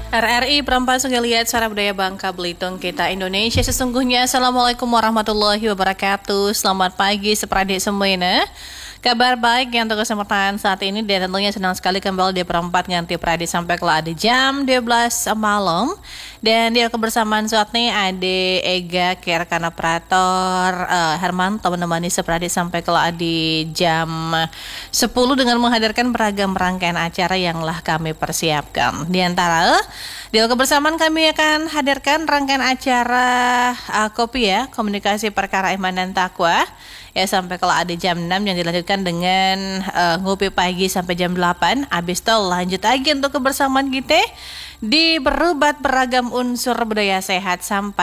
RRI Perempuan Lihat Suara Budaya Bangka Belitung kita Indonesia sesungguhnya. Assalamualaikum warahmatullahi wabarakatuh. Selamat pagi sepradik semuanya. Kabar baik yang untuk kesempatan saat ini dan tentunya senang sekali kembali di perempat nganti pradi sampai kelak di jam 12 malam. Dan di kebersamaan saat ini ada Ega Kerkana Prator Herman teman-teman sepradi sampai kelak di jam 10 dengan menghadirkan beragam rangkaian acara yang telah kami persiapkan. Di antara di kebersamaan kami akan hadirkan rangkaian acara kopi ya, komunikasi perkara iman dan takwa. Ya sampai kalau ada jam 6 yang dilanjutkan dengan ngopi pagi sampai jam 8. Habis itu lanjut lagi untuk kebersamaan kita di berobat beragam unsur budaya sehat sampai